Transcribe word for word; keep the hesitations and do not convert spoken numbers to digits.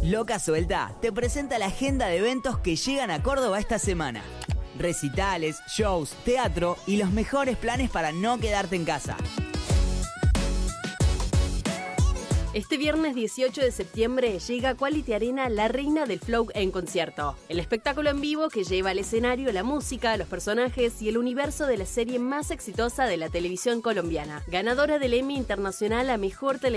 Loca Suelta te presenta la agenda de eventos que llegan a Córdoba esta semana. Recitales, shows, teatro y los mejores planes para no quedarte en casa. Este viernes dieciocho de septiembre llega a Quality Arena La Reina del Flow en concierto. El espectáculo en vivo que lleva al escenario la música, los personajes y el universo de la serie más exitosa de la televisión colombiana. Ganadora del Emmy Internacional a Mejor Televisión